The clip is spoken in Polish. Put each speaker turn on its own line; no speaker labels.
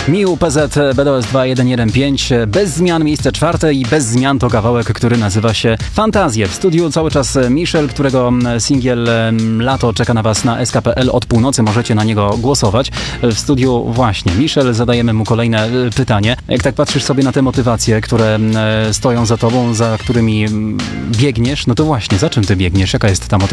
Miu PZ BDOS 2115, bez zmian miejsce czwarte i bez zmian to kawałek, który nazywa się Fantazje. W studiu cały czas Michel, którego singiel Lato czeka na Was na SK.pl od północy, możecie na niego głosować. W studiu właśnie Michel, zadajemy mu kolejne pytanie. Jak tak patrzysz sobie na te motywacje, które stoją za Tobą, za którymi biegniesz, no to właśnie, za czym Ty biegniesz? Jaka jest ta motywacja?